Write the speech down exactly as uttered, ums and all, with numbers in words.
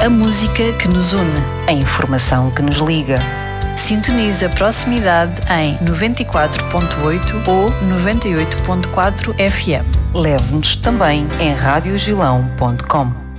A música que nos une. A informação que nos liga. Sintoniza a proximidade em noventa e quatro ponto oito ou noventa e oito ponto quatro F M. Leve-nos também em rádio gilão ponto com.